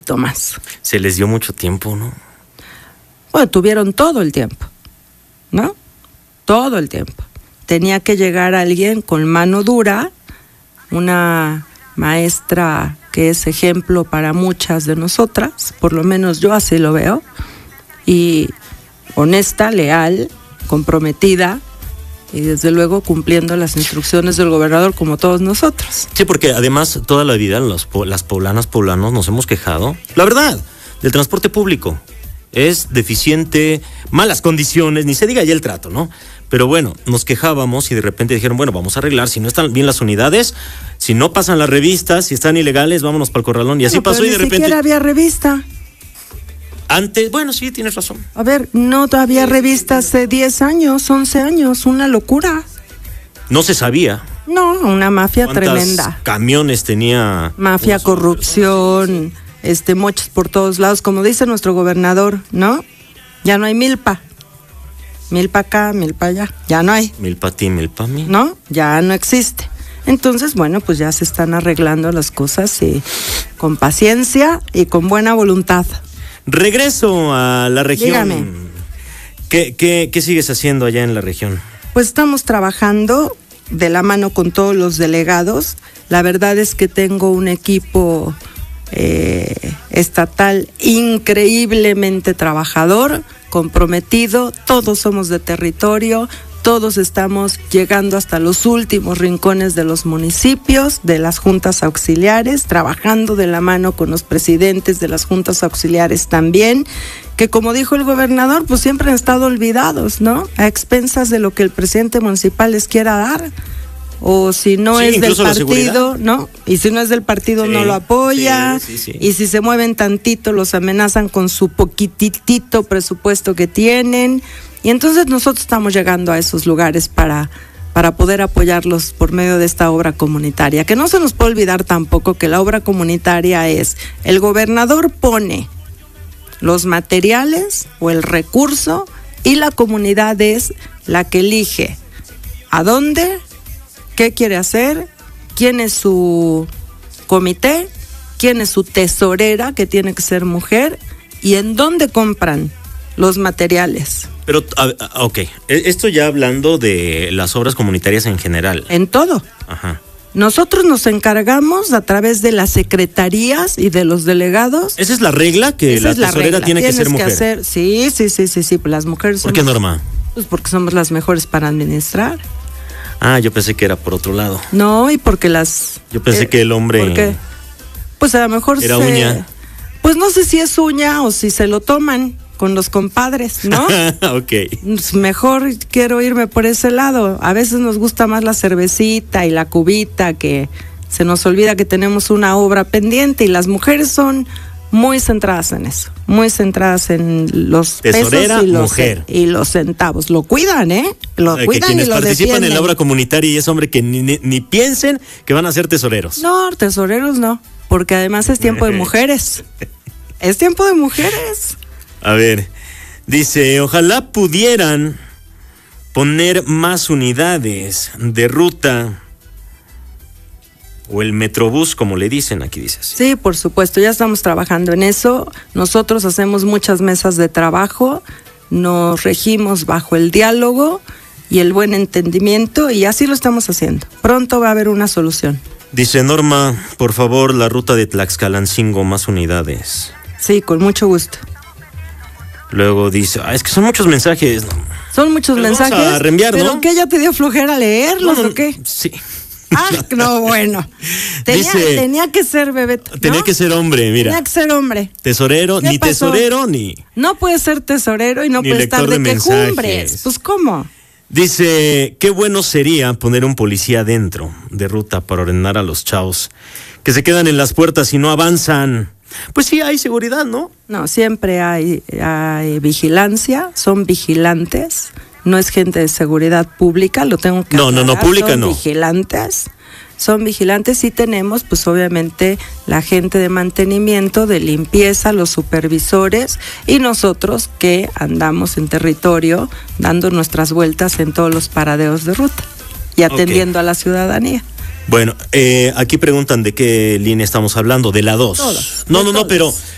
más. Se les dio mucho tiempo, ¿no? Bueno, tuvieron todo el tiempo, ¿no? Todo el tiempo. Tenía que llegar alguien con mano dura, una maestra que es ejemplo para muchas de nosotras, por lo menos yo así lo veo, y honesta, leal, comprometida, y desde luego cumpliendo las instrucciones del gobernador como todos nosotros. Sí, porque además toda la vida las poblanos nos hemos quejado, la verdad, del transporte público. Es deficiente, malas condiciones, ni se diga ya el trato, ¿no? Pero bueno, nos quejábamos y de repente dijeron, bueno, vamos a arreglar, si no están bien las unidades, si no pasan las revistas, si están ilegales, vámonos para el corralón. Y así pasó y de repente... Ni siquiera había revista. Antes, bueno, sí, tienes razón. A ver, no había revista hace 10 años, 11 años, una locura. No se sabía. No, una mafia tremenda. ¿Cuántos camiones tenía? Mafia, corrupción, moches por todos lados, como dice nuestro gobernador, ¿no? Ya no hay milpa. Milpa acá, milpa allá, ya no hay. Milpa a ti, milpa a mí. No, ya no existe. Entonces, bueno, pues ya se están arreglando las cosas y con paciencia y con buena voluntad. Regreso a la región. Dígame. ¿Qué sigues haciendo allá en la región? Pues estamos trabajando de la mano con todos los delegados. La verdad es que tengo un equipo estatal increíblemente trabajador, comprometido, todos somos de territorio, todos estamos llegando hasta los últimos rincones de los municipios, de las juntas auxiliares, trabajando de la mano con los presidentes de las juntas auxiliares también, que como dijo el gobernador, pues siempre han estado olvidados, ¿no? A expensas de lo que el presidente municipal les quiera dar. O si no sí, es del partido, ¿no? Y si no es del partido, sí, no lo apoya. Sí. Y si se mueven tantito, los amenazan con su poquitito presupuesto que tienen. Y entonces nosotros estamos llegando a esos lugares para poder apoyarlos por medio de esta obra comunitaria. Que no se nos puede olvidar tampoco que la obra comunitaria es, el gobernador pone los materiales o el recurso y la comunidad es la que elige a dónde, qué quiere hacer, quién es su comité, quién es su tesorera, que tiene que ser mujer, y en dónde compran los materiales. Pero, ok, esto ya hablando de las obras comunitarias en general. En todo. Ajá. Nosotros nos encargamos a través de las secretarías y de los delegados. ¿Esa es la regla? Que la tesorera tiene que ser mujer. Sí, pues las mujeres. ¿Por qué, Norma? Pues porque somos las mejores para administrar. Ah, yo pensé que era por otro lado. No, y porque yo pensé que el hombre... ¿Por qué? Pues a lo mejor era uña. Pues no sé si es uña o si se lo toman con los compadres, ¿no? Ok. Mejor quiero irme por ese lado. A veces nos gusta más la cervecita y la cubita, que se nos olvida que tenemos una obra pendiente, y las mujeres son muy centradas en eso, muy centradas en los tesorera, pesos y los mujer. Centavos. Lo cuidan, ¿eh? Lo cuidan y lo defienden. Que quienes participan en la obra comunitaria y es hombre, que ni piensen que van a ser tesoreros. No, tesoreros no, porque además es tiempo de mujeres. Es tiempo de mujeres. A ver, dice, ojalá pudieran poner más unidades de ruta o el Metrobús, como le dicen, aquí dices. Sí, por supuesto, ya estamos trabajando en eso. Nosotros hacemos muchas mesas de trabajo, nos regimos bajo el diálogo y el buen entendimiento, y así lo estamos haciendo. Pronto va a haber una solución. Dice Norma, por favor, la ruta de Tlaxcalancingo, más unidades. Sí, con mucho gusto. Luego dice, es que son muchos mensajes. Son muchos mensajes. Vamos a reenviar, ¿Pero ¿no? qué, ya te dio flojera leerlos o qué? Sí. Ah, no, bueno. Tenía que ser bebé, ¿no? Tenía que ser hombre, mira. Tenía que ser hombre. Tesorero, ni pasó? Tesorero, ni... No puede ser tesorero y no puede estar de quejumbres. Pues, ¿cómo? Dice, qué bueno sería poner un policía dentro de ruta para ordenar a los chavos que se quedan en las puertas y no avanzan. Pues sí, hay seguridad, ¿no? No, siempre hay vigilancia, son vigilantes, no es gente de seguridad pública, lo tengo que aclarar. No, pública no. Son vigilantes y tenemos, pues obviamente, la gente de mantenimiento, de limpieza, los supervisores y nosotros que andamos en territorio dando nuestras vueltas en todos los paradeos de ruta y atendiendo a la ciudadanía. Bueno, aquí preguntan de qué línea estamos hablando, de la 2. No, pero